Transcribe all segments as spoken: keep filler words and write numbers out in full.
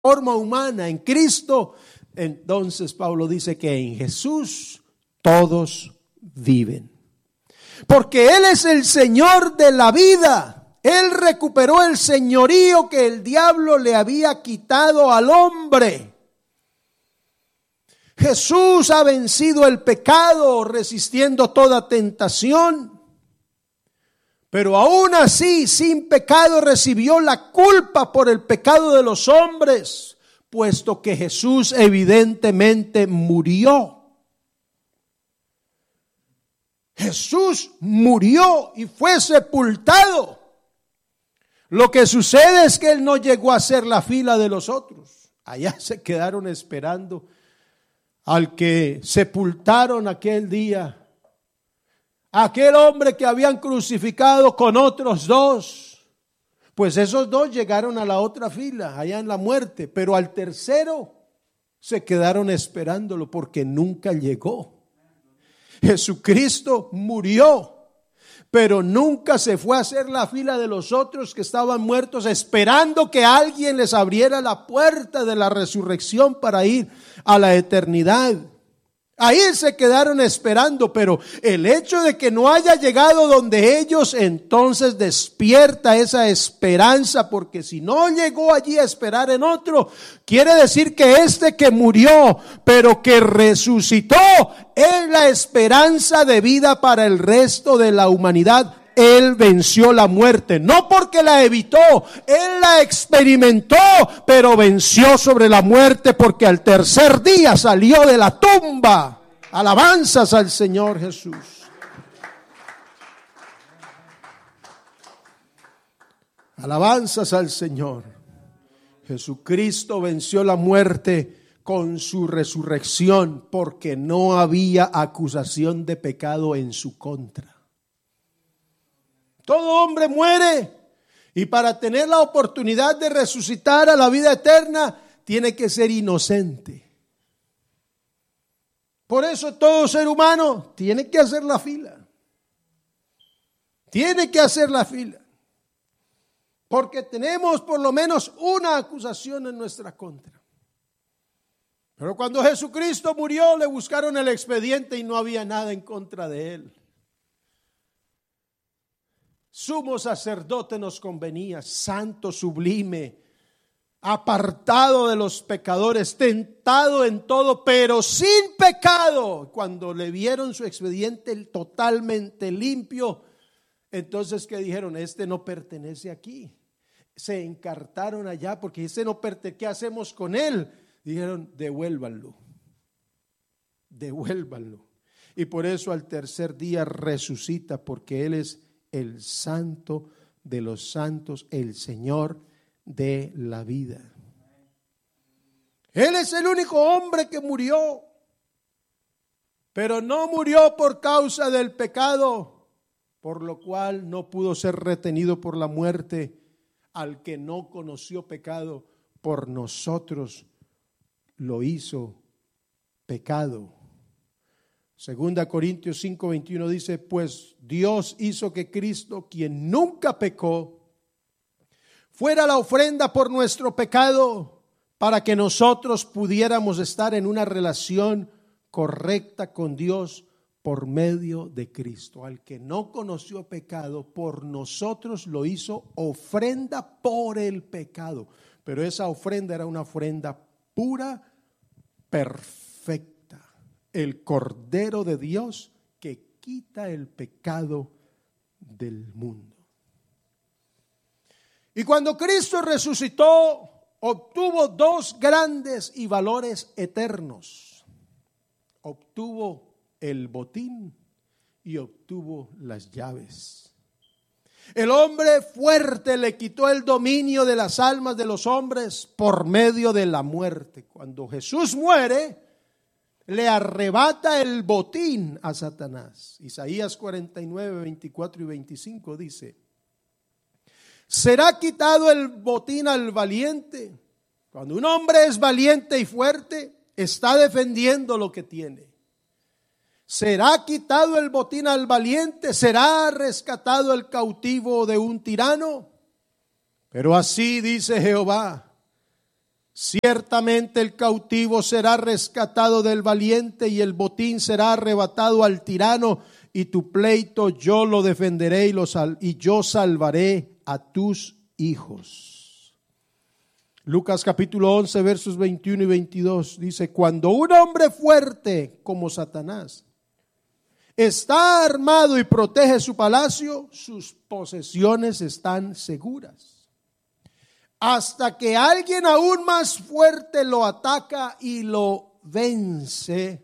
forma humana, en Cristo, entonces Pablo dice que en Jesús todos viven. Porque Él es el Señor de la vida. Él recuperó el señorío que el diablo le había quitado al hombre. Jesús ha vencido el pecado resistiendo toda tentación. Pero aún así, sin pecado, recibió la culpa por el pecado de los hombres, puesto que Jesús evidentemente murió. Jesús murió y fue sepultado. Lo que sucede es que Él no llegó a hacer la fila de los otros. Allá se quedaron esperando al que sepultaron aquel día. Aquel hombre que habían crucificado con otros dos, pues esos dos llegaron a la otra fila, allá en la muerte, pero al tercero se quedaron esperándolo porque nunca llegó. Jesucristo murió, pero nunca se fue a hacer la fila de los otros que estaban muertos, esperando que alguien les abriera la puerta de la resurrección para ir a la eternidad. Ahí se quedaron esperando, pero el hecho de que no haya llegado donde ellos, entonces despierta esa esperanza, porque si no llegó allí a esperar en otro, quiere decir que este que murió, pero que resucitó, es la esperanza de vida para el resto de la humanidad. Él venció la muerte, no porque la evitó, Él la experimentó, pero venció sobre la muerte porque al tercer día salió de la tumba. Alabanzas al Señor Jesús. Alabanzas al Señor. Jesucristo venció la muerte con su resurrección porque no había acusación de pecado en su contra. Todo hombre muere y para tener la oportunidad de resucitar a la vida eterna tiene que ser inocente. Por eso todo ser humano tiene que hacer la fila. Tiene que hacer la fila. Porque tenemos por lo menos una acusación en nuestra contra. Pero cuando Jesucristo murió le buscaron el expediente y no había nada en contra de Él. Sumo sacerdote nos convenía, santo, sublime, apartado de los pecadores, tentado en todo, pero sin pecado. Cuando le vieron su expediente totalmente limpio, entonces ¿qué dijeron? Este no pertenece aquí. Se encartaron allá porque este no pertenece. ¿Qué hacemos con él? Dijeron, devuélvanlo, devuélvanlo. Y por eso al tercer día resucita, porque Él es el santo de los santos, el Señor de la vida. Él es el único hombre que murió, pero no murió por causa del pecado, por lo cual no pudo ser retenido por la muerte. Al que no conoció pecado, por nosotros lo hizo pecado. Segunda Corintios cinco veintiuno dice, pues Dios hizo que Cristo, quien nunca pecó, fuera la ofrenda por nuestro pecado, para que nosotros pudiéramos estar en una relación correcta con Dios por medio de Cristo. Al que no conoció pecado, por nosotros lo hizo ofrenda por el pecado. Pero esa ofrenda era una ofrenda pura, perfecta. El Cordero de Dios que quita el pecado del mundo. Y cuando Cristo resucitó, obtuvo dos grandes y valores eternos. Obtuvo el botín y obtuvo las llaves. El hombre fuerte le quitó el dominio de las almas de los hombres por medio de la muerte. Cuando Jesús muere, le arrebata el botín a Satanás. Isaías cuarenta y nueve, veinticuatro y veinticinco dice, será quitado el botín al valiente. Cuando un hombre es valiente y fuerte, está defendiendo lo que tiene. Será quitado el botín al valiente, será rescatado el cautivo de un tirano. Pero así dice Jehová, Ciertamente el cautivo será rescatado del valiente y el botín será arrebatado al tirano, y tu pleito yo lo defenderé y, lo sal- y yo salvaré a tus hijos. Lucas capítulo once versos veintiuno y veintidós dice: cuando un hombre fuerte como Satanás está armado y protege su palacio, sus posesiones están seguras. Hasta que alguien aún más fuerte lo ataca y lo vence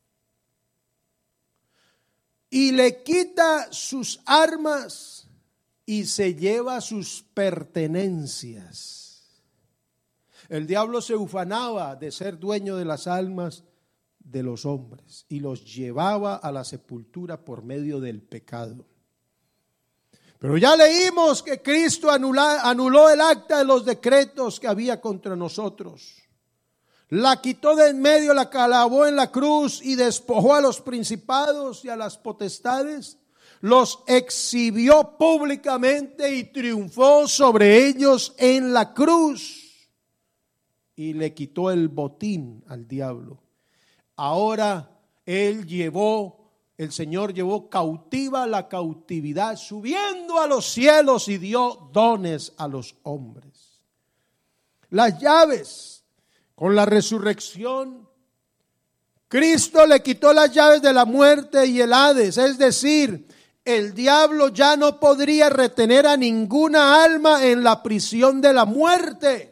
y le quita sus armas y se lleva sus pertenencias. El diablo se ufanaba de ser dueño de las almas de los hombres y los llevaba a la sepultura por medio del pecado. Pero ya leímos que Cristo anula, anuló el acta de los decretos que había contra nosotros. La quitó de en medio, la clavó en la cruz y despojó a los principados y a las potestades. Los exhibió públicamente y triunfó sobre ellos en la cruz. Y le quitó el botín al diablo. Ahora Él llevó, el Señor llevó cautiva la cautividad, subiendo a los cielos y dio dones a los hombres. Las llaves, con la resurrección, Cristo le quitó las llaves de la muerte y el Hades, es decir, el diablo ya no podría retener a ninguna alma en la prisión de la muerte.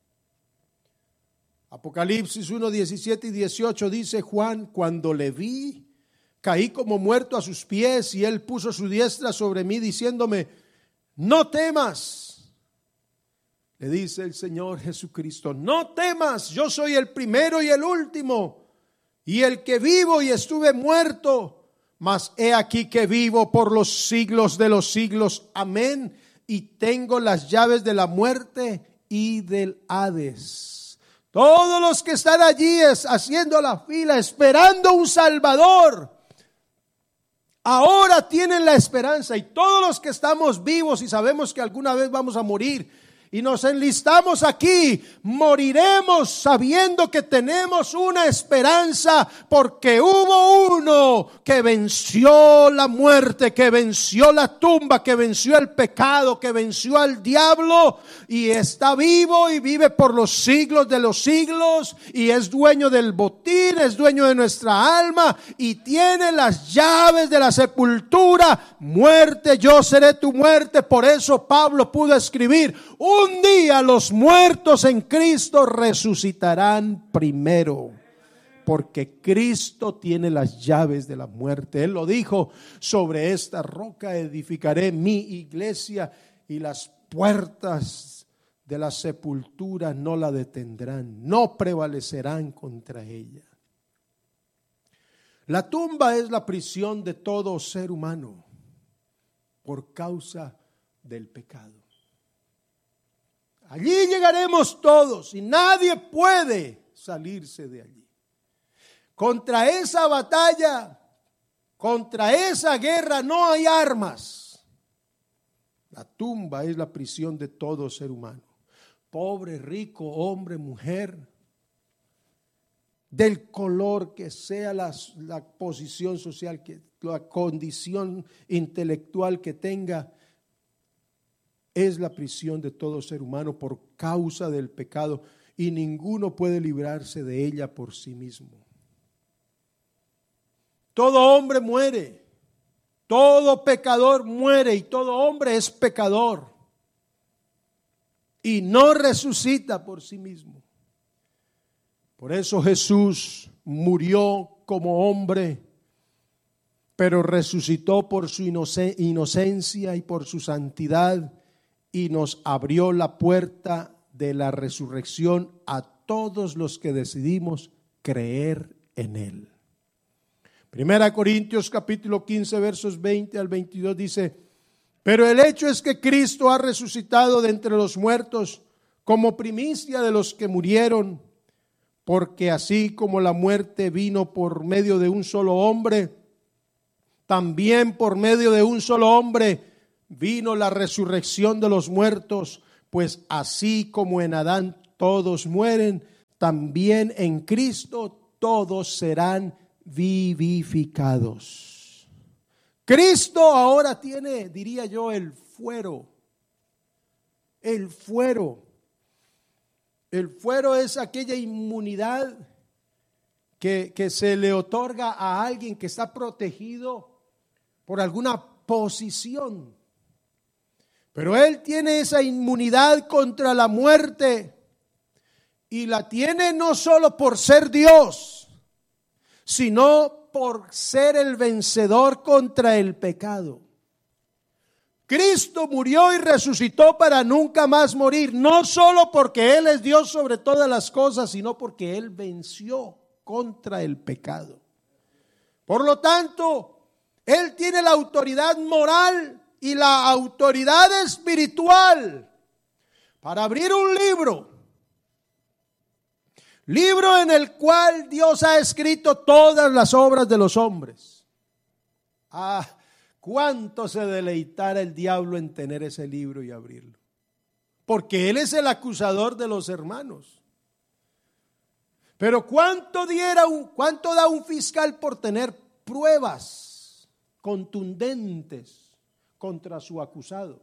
Apocalipsis uno, diecisiete y dieciocho dice Juan: cuando le vi, caí como muerto a sus pies y él puso su diestra sobre mí diciéndome: no temas. Le dice el Señor Jesucristo: no temas, yo soy el primero y el último y el que vivo y estuve muerto, mas he aquí que vivo por los siglos de los siglos. Amén. Y tengo las llaves de la muerte y del Hades. Todos los que están allí es haciendo la fila, esperando un Salvador, ahora tienen la esperanza. Y todos los que estamos vivos y sabemos que alguna vez vamos a morir y nos enlistamos aquí, moriremos sabiendo que tenemos una esperanza, porque hubo uno que venció la muerte, que venció la tumba, que venció el pecado, que venció al diablo y está vivo y vive por los siglos de los siglos y es dueño del botín, es dueño de nuestra alma y tiene las llaves de la sepultura. Muerte, yo seré tu muerte. Por eso Pablo pudo escribir: un día los muertos en Cristo resucitarán primero, porque Cristo tiene las llaves de la muerte. Él lo dijo: sobre esta roca edificaré mi iglesia y las puertas de la sepultura no la detendrán, no prevalecerán contra ella. La tumba es la prisión de todo ser humano por causa del pecado. Allí llegaremos todos y nadie puede salirse de allí. Contra esa batalla, contra esa guerra no hay armas. La tumba es la prisión de todo ser humano. Pobre, rico, hombre, mujer, del color que sea, la, la posición social, que, la condición intelectual que tenga, es la prisión de todo ser humano por causa del pecado y ninguno puede librarse de ella por sí mismo. Todo hombre muere, todo pecador muere y todo hombre es pecador y no resucita por sí mismo. Por eso Jesús murió como hombre, pero resucitó por su inocencia y por su santidad y nos abrió la puerta de la resurrección a todos los que decidimos creer en Él. Primera Corintios capítulo quince versos veinte al veintidós dice: pero el hecho es que Cristo ha resucitado de entre los muertos como primicia de los que murieron, porque así como la muerte vino por medio de un solo hombre, también por medio de un solo hombre vino la resurrección de los muertos, pues así como en Adán todos mueren, también en Cristo todos serán vivificados. Cristo ahora tiene, diría yo, el fuero. El fuero. El fuero es aquella inmunidad que, que se le otorga a alguien que está protegido por alguna posición. Pero él tiene esa inmunidad contra la muerte y la tiene no solo por ser Dios, sino por ser el vencedor contra el pecado. Cristo murió y resucitó para nunca más morir, no solo porque Él es Dios sobre todas las cosas, sino porque Él venció contra el pecado. Por lo tanto, Él tiene la autoridad moral y la autoridad espiritual para abrir un libro, libro en el cual Dios ha escrito todas las obras de los hombres. Ah, cuánto se deleitara el diablo en tener ese libro y abrirlo, porque él es el acusador de los hermanos. Pero cuánto diera un, cuánto da un fiscal por tener pruebas contundentes contra su acusado.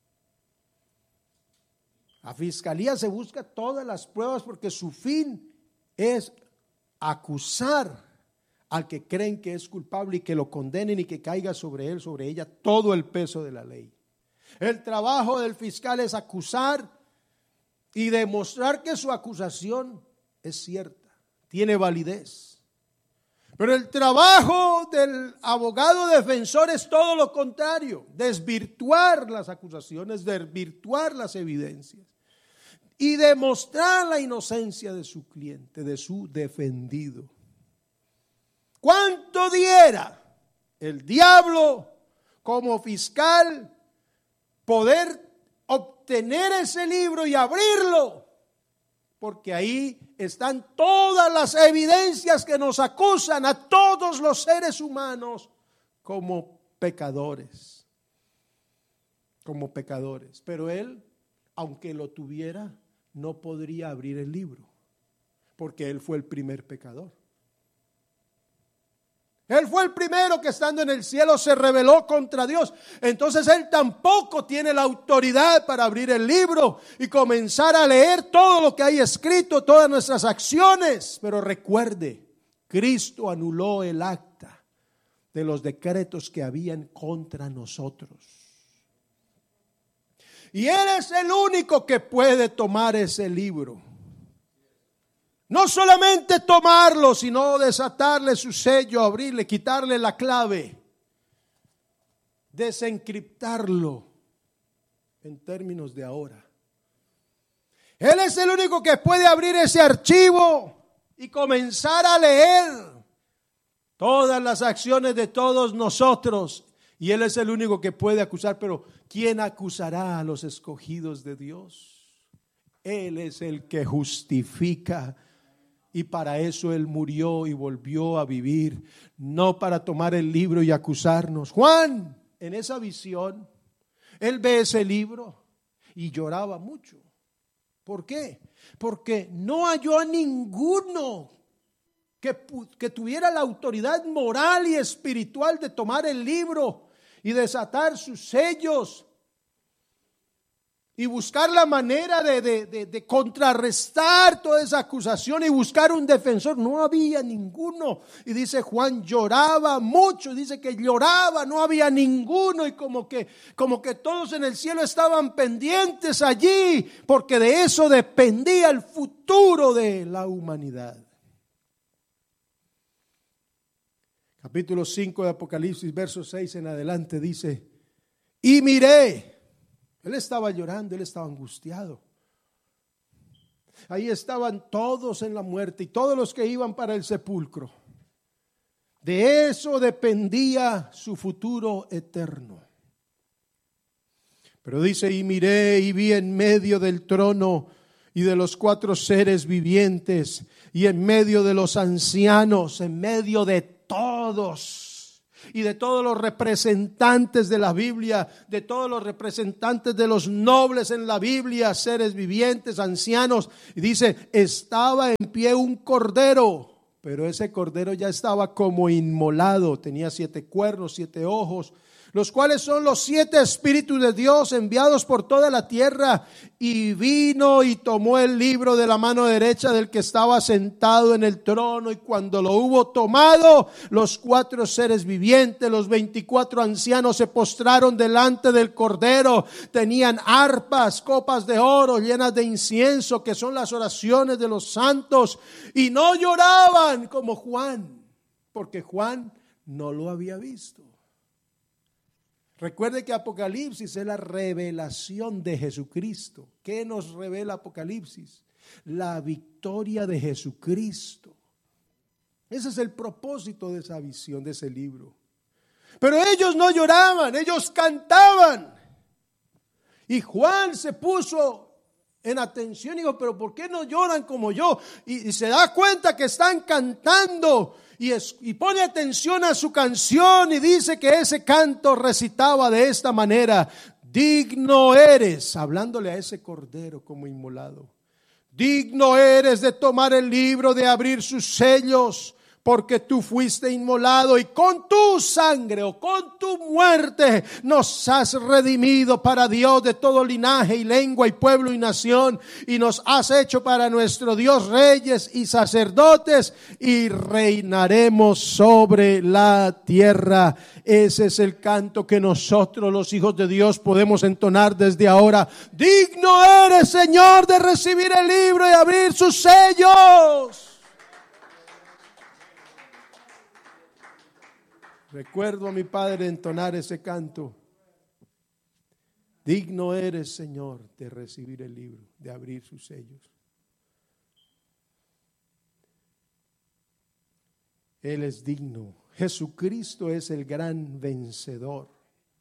La fiscalía se busca todas las pruebas porque su fin es acusar al que creen que es culpable y que lo condenen y que caiga sobre él, sobre ella, todo el peso de la ley. El trabajo del fiscal es acusar y demostrar que su acusación es cierta, tiene validez. Pero el trabajo del abogado defensor es todo lo contrario, desvirtuar las acusaciones, desvirtuar las evidencias y demostrar la inocencia de su cliente, de su defendido. ¿Cuánto diera el diablo como fiscal poder obtener ese libro y abrirlo? Porque ahí están todas las evidencias que nos acusan a todos los seres humanos como pecadores, como pecadores. Pero él, aunque lo tuviera, no podría abrir el libro, porque él fue el primer pecador. Él fue el primero que estando en el cielo se rebeló contra Dios. Entonces él tampoco tiene la autoridad para abrir el libro y comenzar a leer todo lo que hay escrito, todas nuestras acciones. Pero recuerde, Cristo anuló el acta de los decretos que habían contra nosotros. Y Él es el único que puede tomar ese libro. No solamente tomarlo, sino desatarle su sello, abrirle, quitarle la clave, desencriptarlo en términos de ahora. Él es el único que puede abrir ese archivo y comenzar a leer todas las acciones de todos nosotros. Y Él es el único que puede acusar, pero ¿quién acusará a los escogidos de Dios? Él es el que justifica. Y para eso Él murió y volvió a vivir, no para tomar el libro y acusarnos. Juan, en esa visión, él ve ese libro y lloraba mucho. ¿Por qué? Porque no halló a ninguno que, que tuviera la autoridad moral y espiritual de tomar el libro y desatar sus sellos y buscar la manera de, de, de, de contrarrestar toda esa acusación y buscar un defensor. No había ninguno. Y dice Juan, lloraba mucho. Dice que lloraba, no había ninguno. Y como que, como que todos en el cielo estaban pendientes allí, porque de eso dependía el futuro de la humanidad. Capítulo cinco de Apocalipsis, verso seis en adelante dice, y miré. Él estaba llorando, él estaba angustiado. Ahí estaban todos en la muerte y todos los que iban para el sepulcro. De eso dependía su futuro eterno. Pero dice, y miré y vi en medio del trono y de los cuatro seres vivientes y en medio de los ancianos, en medio de todos, y de todos los representantes de la Biblia, de todos los representantes de los nobles en la Biblia, seres vivientes, ancianos. Y dice, estaba en pie un cordero, pero ese cordero ya estaba como inmolado, tenía siete cuernos, siete ojos, los cuales son los siete espíritus de Dios enviados por toda la tierra. Y vino y tomó el libro de la mano derecha del que estaba sentado en el trono. Y cuando lo hubo tomado, los cuatro seres vivientes, los veinticuatro ancianos se postraron delante del Cordero. Tenían arpas, copas de oro llenas de incienso, que son las oraciones de los santos. Y no lloraban como Juan, porque Juan no lo había visto. Recuerde que Apocalipsis es la revelación de Jesucristo. ¿Qué nos revela Apocalipsis? La victoria de Jesucristo. Ese es el propósito de esa visión, de ese libro. Pero ellos no lloraban, ellos cantaban. Y Juan se puso en atención y dijo, pero ¿por qué no lloran como yo? Y, y se da cuenta que están cantando. Y, es, y pone atención a su canción y dice que ese canto recitaba de esta manera: digno eres, hablándole a ese cordero como inmolado, digno eres de tomar el libro, de abrir sus sellos, porque tú fuiste inmolado y con tu sangre o con tu muerte nos has redimido para Dios de todo linaje y lengua y pueblo y nación, y nos has hecho para nuestro Dios reyes y sacerdotes, y reinaremos sobre la tierra. Ese es el canto que nosotros, los hijos de Dios, podemos entonar desde ahora. Digno eres, Señor, de recibir el libro y abrir sus sellos. Recuerdo a mi padre entonar ese canto. Digno eres, Señor, de recibir el libro, de abrir sus sellos. Él es digno. Jesucristo es el gran vencedor.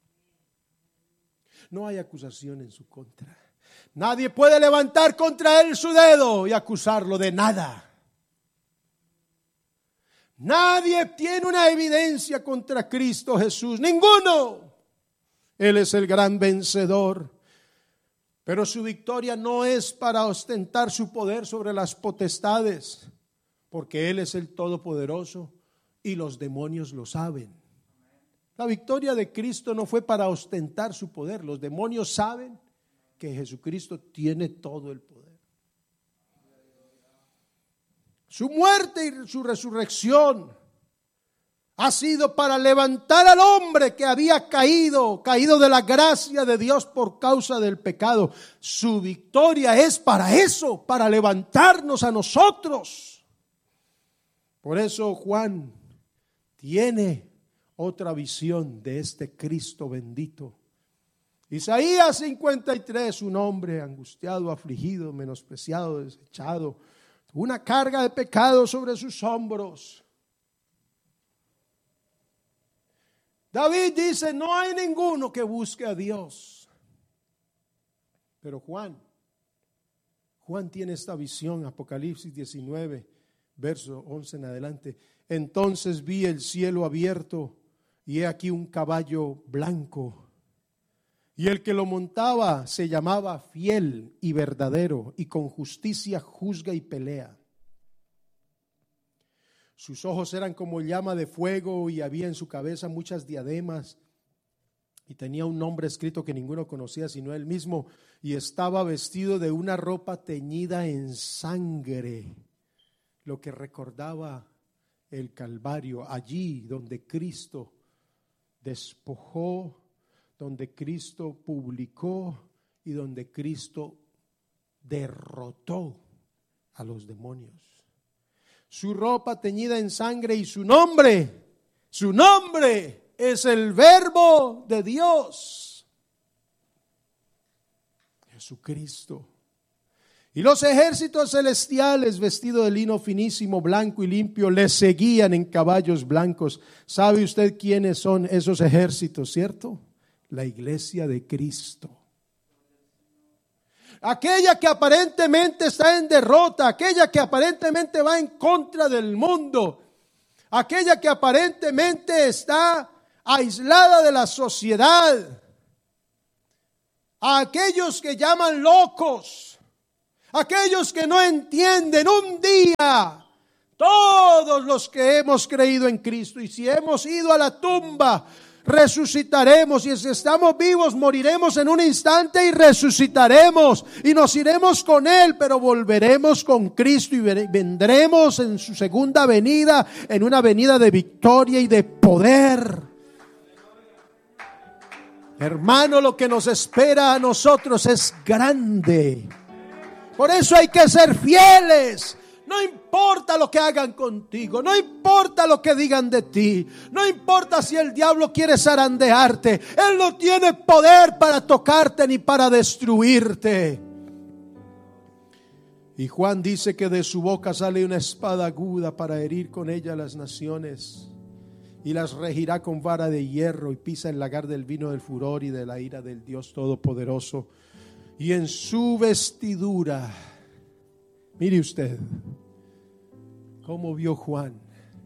No hay acusación en su contra. Nadie puede levantar contra él su dedo y acusarlo de nada. Nadie tiene una evidencia contra Cristo Jesús, ninguno. Él es el gran vencedor. Pero su victoria no es para ostentar su poder sobre las potestades, porque Él es el Todopoderoso y los demonios lo saben. La victoria de Cristo no fue para ostentar su poder. Los demonios saben que Jesucristo tiene todo el poder. Su muerte y su resurrección ha sido para levantar al hombre que había caído, caído de la gracia de Dios por causa del pecado. Su victoria es para eso, para levantarnos a nosotros. Por eso Juan tiene otra visión de este Cristo bendito. Isaías cincuenta y tres, un hombre angustiado, afligido, menospreciado, desechado, una carga de pecado sobre sus hombros. David dice, no hay ninguno que busque a Dios. Pero Juan, Juan tiene esta visión, Apocalipsis diecinueve, verso once en adelante. Entonces vi el cielo abierto y he aquí un caballo blanco. Y el que lo montaba se llamaba Fiel y Verdadero, y con justicia juzga y pelea. Sus ojos eran como llama de fuego, y había en su cabeza muchas diademas, y tenía un nombre escrito que ninguno conocía sino él mismo, y estaba vestido de una ropa teñida en sangre, lo que recordaba el Calvario, allí donde Cristo despojó, donde Cristo publicó y donde Cristo derrotó a los demonios. Su ropa teñida en sangre y su nombre, su nombre es el Verbo de Dios, Jesucristo. Y los ejércitos celestiales, vestidos de lino finísimo, blanco y limpio, le seguían en caballos blancos. ¿Sabe usted quiénes son esos ejércitos, cierto? La iglesia de Cristo. Aquella que aparentemente está en derrota, aquella que aparentemente va en contra del mundo, aquella que aparentemente está aislada de la sociedad, a aquellos que llaman locos, aquellos que no entienden. Un día todos los que hemos creído en Cristo, y si hemos ido a la tumba, resucitaremos, y si estamos vivos, moriremos en un instante y resucitaremos y nos iremos con Él, pero volveremos con Cristo y vendremos en su segunda venida, en una venida de victoria y de poder. Hermano, lo que nos espera a nosotros es grande. Por eso hay que ser fieles. No importa lo que hagan contigo, no importa lo que digan de ti, no importa si el diablo quiere zarandearte, él no tiene poder para tocarte ni para destruirte. Y Juan dice que de su boca sale una espada aguda para herir con ella a las naciones, y las regirá con vara de hierro, y pisa el lagar del vino del furor y de la ira del Dios Todopoderoso. Y en su vestidura, mire usted cómo vio Juan.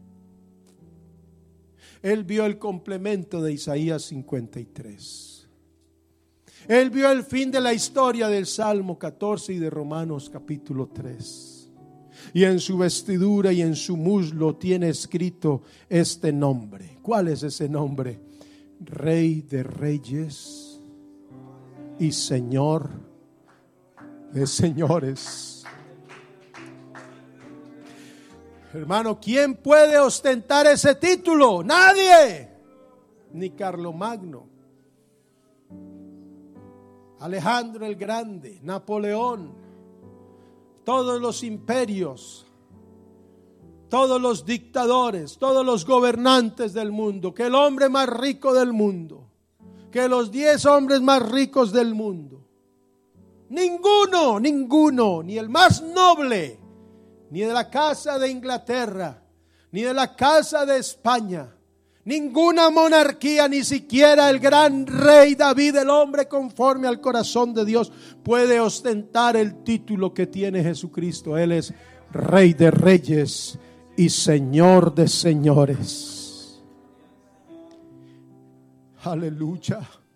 Él vio el complemento de Isaías cincuenta y tres. Él vio el fin de la historia del Salmo catorce y de Romanos capítulo tres. Y en su vestidura y en su muslo tiene escrito este nombre. ¿Cuál es ese nombre? Rey de Reyes y Señor de señores. Hermano, ¿quién puede ostentar ese título? Nadie. Ni Carlomagno, Alejandro el Grande, Napoleón, todos los imperios, todos los dictadores, todos los gobernantes del mundo, que el hombre más rico del mundo, que los diez hombres más ricos del mundo. Ninguno, ninguno, ni el más noble, ni de la casa de Inglaterra, ni de la casa de España, ninguna monarquía, ni siquiera el gran rey David, el hombre conforme al corazón de Dios, puede ostentar el título que tiene Jesucristo. Él es Rey de Reyes y Señor de señores. Aleluya.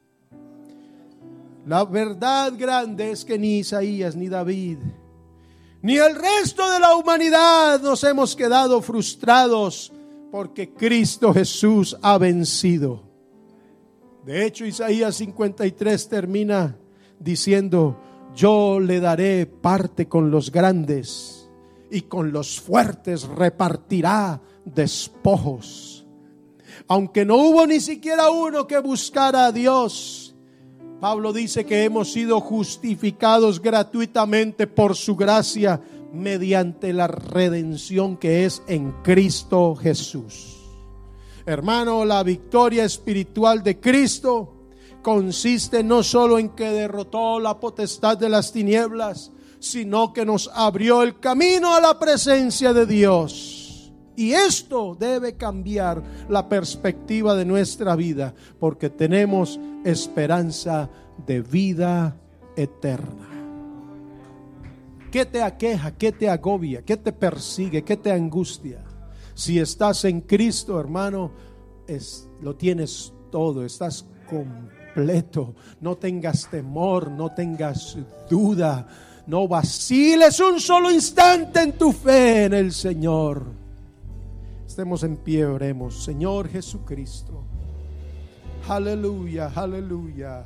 La verdad grande es que ni Isaías, ni David, ni el resto de la humanidad nos hemos quedado frustrados, porque Cristo Jesús ha vencido. De hecho, Isaías cincuenta y tres termina diciendo: yo le daré parte con los grandes, y con los fuertes repartirá despojos. Aunque no hubo ni siquiera uno que buscara a Dios, Pablo dice que hemos sido justificados gratuitamente por su gracia mediante la redención que es en Cristo Jesús. Hermano, la victoria espiritual de Cristo consiste no solo en que derrotó la potestad de las tinieblas, sino que nos abrió el camino a la presencia de Dios. Y esto debe cambiar la perspectiva de nuestra vida, porque tenemos esperanza de vida eterna. ¿Qué te aqueja? ¿Qué te agobia? ¿Qué te persigue? ¿Qué te angustia? Si estás en Cristo, hermano, es, lo tienes todo, estás completo. No tengas temor, no tengas duda, no vaciles un solo instante en tu fe en el Señor. Estemos en pie, oremos. Señor Jesucristo, aleluya, aleluya.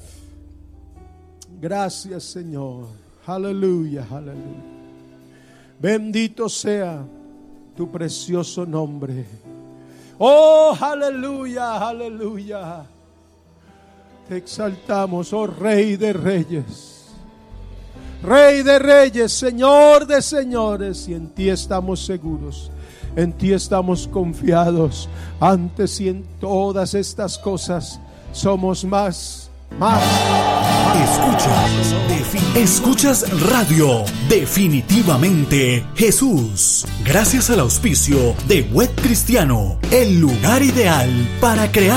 Gracias, Señor. Aleluya, aleluya. Bendito sea tu precioso nombre. Oh, aleluya, aleluya. Te exaltamos, oh Rey de Reyes, Rey de Reyes, Señor de señores, y en ti estamos seguros. En ti estamos confiados. Antes y en todas estas cosas somos más, más. Escuchas, defin- escuchas radio Definitivamente Jesús. Gracias al auspicio de Web Cristiano, el lugar ideal para crear